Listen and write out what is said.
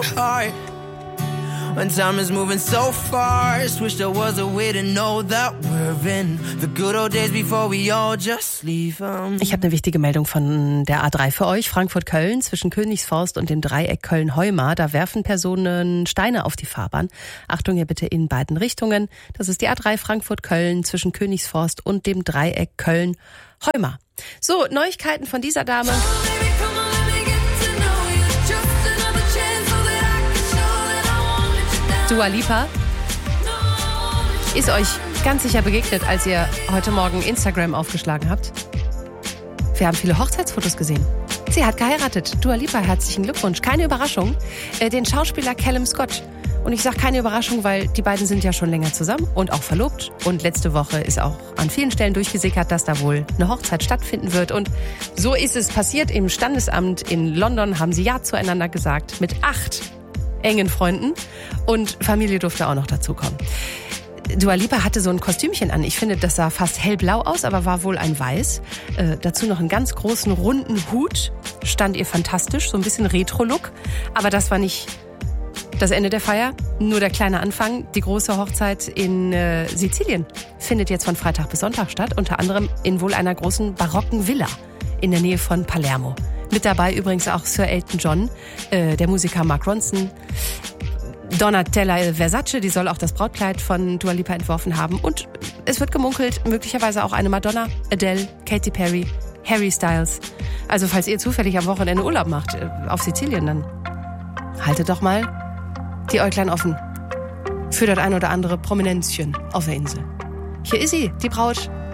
heart. When time is moving so fast, wish there was a way to know that we're in the good old days before we all just leave. Ich habe eine wichtige Meldung von der A3 für euch. Frankfurt-Köln zwischen Königsforst und dem Dreieck Köln-Heumar. Da werfen Personen Steine auf die Fahrbahn. Achtung hier bitte in beiden Richtungen. Das ist die A3 Frankfurt-Köln zwischen Königsforst und dem Dreieck Köln-Heumar. So, Neuigkeiten von dieser Dame. Dua Lipa ist euch ganz sicher begegnet, als ihr heute Morgen Instagram aufgeschlagen habt. Wir haben viele Hochzeitsfotos gesehen. Sie hat geheiratet. Dua Lipa, herzlichen Glückwunsch. Keine Überraschung. Den Schauspieler Callum Scott. Und ich sage keine Überraschung, weil die beiden sind ja schon länger zusammen und auch verlobt. Und letzte Woche ist auch an vielen Stellen durchgesickert, dass da wohl eine Hochzeit stattfinden wird. Und so ist es passiert. Im Standesamt in London haben sie Ja zueinander gesagt mit 8 engen Freunden und Familie durfte auch noch dazukommen. Dua Lipa hatte so ein Kostümchen an. Ich finde, das sah fast hellblau aus, aber war wohl ein Weiß. Dazu noch einen ganz großen, runden Hut. Stand ihr fantastisch, so ein bisschen Retro-Look. Aber das war nicht das Ende der Feier, nur der kleine Anfang. Die große Hochzeit in Sizilien findet jetzt von Freitag bis Sonntag statt. Unter anderem in wohl einer großen barocken Villa in der Nähe von Palermo. Mit dabei übrigens auch Sir Elton John, der Musiker Mark Ronson, Donatella Versace, die soll auch das Brautkleid von Dua Lipa entworfen haben. Und es wird gemunkelt, möglicherweise auch eine Madonna, Adele, Katy Perry, Harry Styles. Also falls ihr zufällig am Wochenende Urlaub macht auf Sizilien, dann haltet doch mal die Äuglein offen für das ein oder andere Prominenzchen auf der Insel. Hier ist sie, die Braut